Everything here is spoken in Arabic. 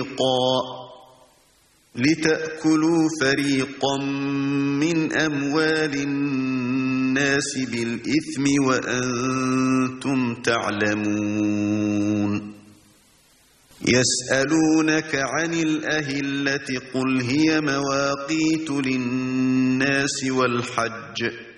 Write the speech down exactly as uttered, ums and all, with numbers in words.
لتأكلوا فريقا من أموال الناس بالإثم وأنتم تعلمون يسألونك عن الأهلة قل هي مواقيت للناس والحج